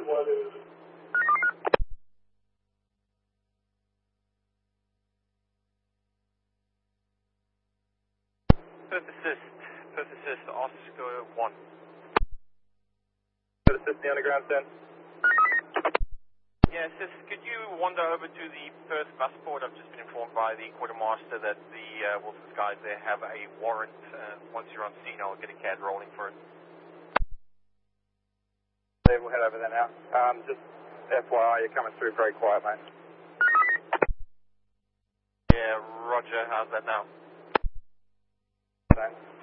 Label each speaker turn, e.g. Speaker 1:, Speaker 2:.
Speaker 1: First assist, Oscar 1.
Speaker 2: First assist, the underground 10.
Speaker 1: Yeah, sis, could you wander over to the Perth busport? I've just been informed by the quartermaster that the Wilson's guys there have a warrant. Once you're on scene, I'll get a CAD rolling for it.
Speaker 2: We'll head over there now. Just FYI, you're coming through very quiet, mate.
Speaker 1: Yeah, roger. How's that now?
Speaker 2: Thanks.